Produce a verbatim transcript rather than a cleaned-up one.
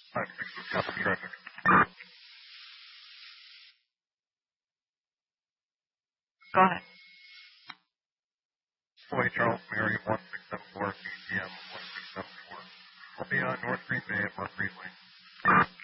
five six with copy traffic. Go ahead. Boy Charles Mary one six seven four, B C M one six seven four. I'll be on North Green Bay at Mark Greenway.